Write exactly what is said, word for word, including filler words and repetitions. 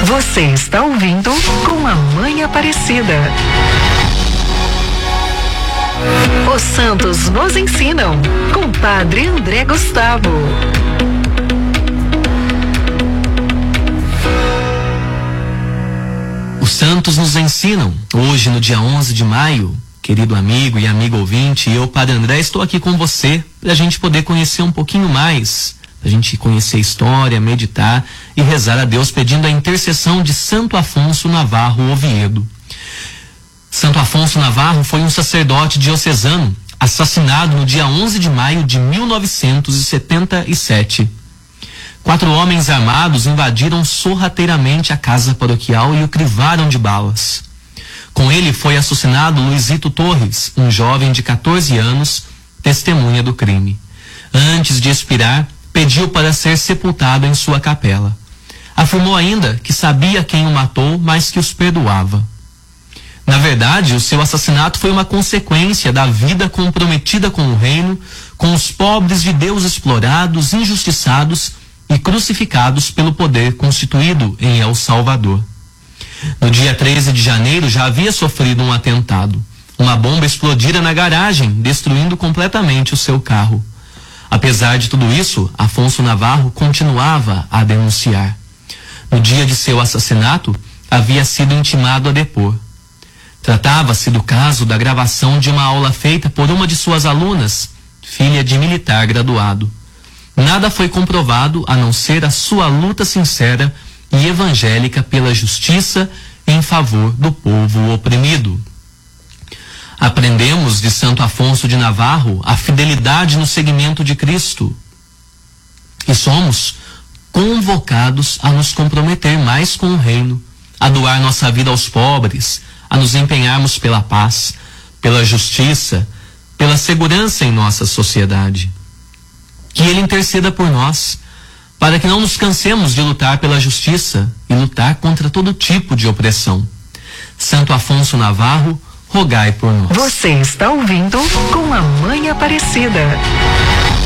Você está ouvindo Com a Mãe Aparecida. Os Santos nos ensinam, com Padre André Gustavo. Os Santos nos ensinam. Hoje, no dia onze de maio, querido amigo e amigo ouvinte, eu, Padre André, estou aqui com você para a gente poder conhecer um pouquinho mais, para a gente conhecer a história, meditar e rezar a Deus pedindo a intercessão de Santo Afonso Navarro Oviedo. Santo Afonso Navarro foi um sacerdote diocesano assassinado no dia onze de maio de mil novecentos e setenta e sete. Quatro homens armados invadiram sorrateiramente a casa paroquial e o crivaram de balas. Com ele foi assassinado Luizito Torres, um jovem de quatorze anos, testemunha do crime. Antes de expirar, pediu para ser sepultado em sua capela. Afirmou ainda que sabia quem o matou, mas que os perdoava. Na verdade, o seu assassinato foi uma consequência da vida comprometida com o reino, com os pobres de Deus explorados, injustiçados e crucificados pelo poder constituído em El Salvador. No dia treze de janeiro já havia sofrido um atentado. Uma bomba explodira na garagem, destruindo completamente o seu carro. Apesar de tudo isso, Afonso Navarro continuava a denunciar. No dia de seu assassinato, havia sido intimado a depor. Tratava-se do caso da gravação de uma aula feita por uma de suas alunas, filha de militar graduado. Nada foi comprovado a não ser a sua luta sincera e evangélica pela justiça em favor do povo oprimido. Aprendemos de Santo Afonso de Navarro a fidelidade no seguimento de Cristo. E somos convocados a nos comprometer mais com o reino, a doar nossa vida aos pobres, a nos empenharmos pela paz, pela justiça, pela segurança em nossa sociedade. Que Ele interceda por nós, para que não nos cansemos de lutar pela justiça e lutar contra todo tipo de opressão. Santo Afonso Navarro, rogai por nós. Você está ouvindo Com a Mãe Aparecida.